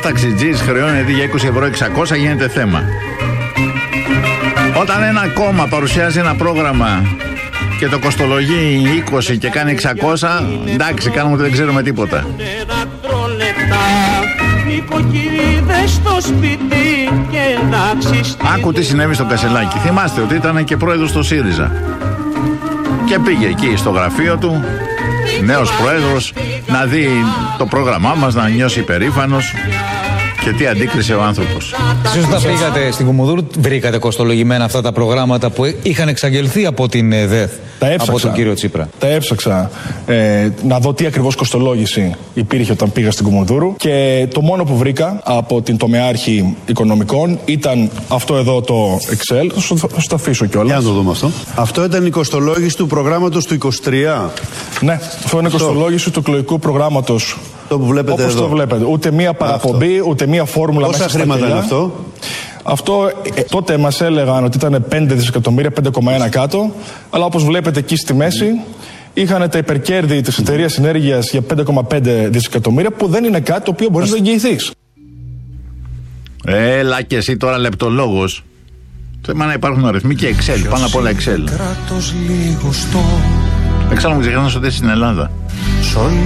ταξιτζής χρεώνεται για 20 ευρώ 600, γίνεται θέμα. Όταν ένα κόμμα παρουσιάζει ένα πρόγραμμα και το κοστολογεί 20 και κάνει 600, εντάξει, κάνουμε ότι δεν ξέρουμε τίποτα. Άκου τι συνέβη στο Κασελάκη. Θυμάστε ότι ήταν και πρόεδρος στο ΣΥΡΙΖΑ και πήγε εκεί στο γραφείο του, νέος πρόεδρος, να δει το πρόγραμμά μας, να νιώσει υπερήφανος. Και τι αντίκρισε ο άνθρωπος. Εσείς όταν πήγατε στην Κουμουνδούρου, βρήκατε κοστολογημένα αυτά τα προγράμματα που είχαν εξαγγελθεί από την ΔΕΘ, από τον κύριο Τσίπρα? Τα έψαξα να δω τι ακριβώς κοστολόγηση υπήρχε όταν πήγα στην Κουμουνδούρου, και το μόνο που βρήκα από την τομεάρχη οικονομικών ήταν αυτό εδώ το Excel. Θα σου το αφήσω κιόλας. Για να το δούμε αυτό. Αυτό ήταν η κοστολόγηση του προγράμματος του 23. Ναι, αυτό είναι η κοστολόγηση του εκλογικού προγράμματος. Το που βλέπετε όπως εδώ. το βλέπετε. Ούτε μία παραπομπή, ούτε μία φόρμουλα. Πόσα χρήματα είναι αυτό? Αυτό τότε μας έλεγαν ότι ήταν 5 δισεκατομμύρια, 5,1 κάτω. Αλλά όπως βλέπετε εκεί στη μέση, είχαν τα υπερκέρδη της εταιρείας ενέργειας για 5,5 δισεκατομμύρια, που δεν είναι κάτι το οποίο μπορείς να εγγυηθείς. Έλα και εσύ τώρα λεπτολόγος. Θέμα να υπάρχουν αριθμοί και Excel, πάνω απ' όλα Excel. Εξάλλου μου ξεχνάς ότι είσαι στην Ελλάδα.